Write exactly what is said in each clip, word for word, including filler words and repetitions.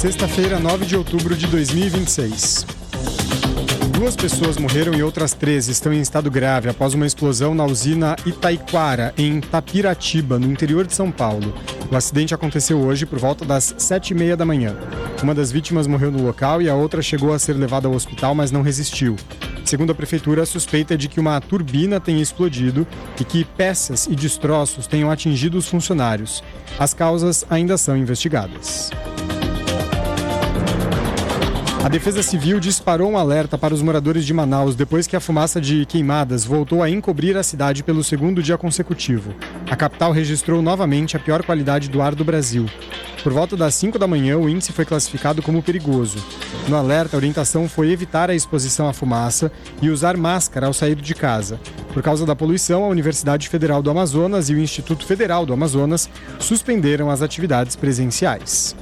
Sexta-feira, nove de outubro de dois mil e vinte e seis. Duas pessoas morreram e outras três estão em estado grave após uma explosão na usina Itaiquara, em Tapiratiba, no interior de São Paulo. O acidente aconteceu hoje por volta das sete e meia da manhã. Uma das vítimas morreu no local e a outra chegou a ser levada ao hospital, mas não resistiu. Segundo a prefeitura, a suspeita é de que uma turbina tenha explodido e que peças e destroços tenham atingido os funcionários. As causas ainda são investigadas. A Defesa Civil disparou um alerta para os moradores de Manaus depois que a fumaça de queimadas voltou a encobrir a cidade pelo segundo dia consecutivo. A capital registrou novamente a pior qualidade do ar do Brasil. Por volta das cinco da manhã, o índice foi classificado como perigoso. No alerta, a orientação foi evitar a exposição à fumaça e usar máscara ao sair de casa. Por causa da poluição, a Universidade Federal do Amazonas e o Instituto Federal do Amazonas suspenderam as atividades presenciais.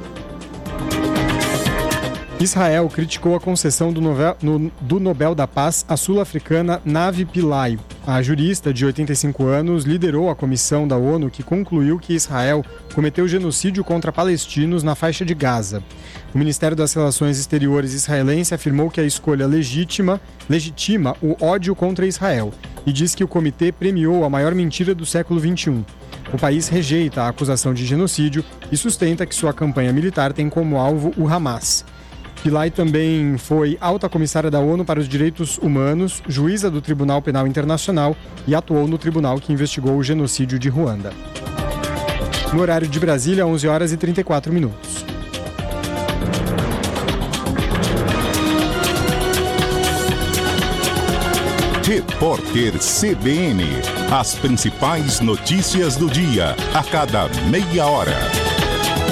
Israel criticou a concessão do Nobel, no, do Nobel da Paz à sul-africana Navi Pillay. A jurista, de oitenta e cinco anos, liderou a comissão da ONU que concluiu que Israel cometeu genocídio contra palestinos na faixa de Gaza. O Ministério das Relações Exteriores israelense afirmou que a escolha legítima, legitima o ódio contra Israel e diz que o comitê premiou a maior mentira do século vinte e um. O país rejeita a acusação de genocídio e sustenta que sua campanha militar tem como alvo o Hamas. Pillay também foi alta comissária da ONU para os Direitos Humanos, juíza do Tribunal Penal Internacional e atuou no tribunal que investigou o genocídio de Ruanda. No horário de Brasília, onze horas e trinta e quatro minutos. Repórter C B N. As principais notícias do dia, a cada meia hora.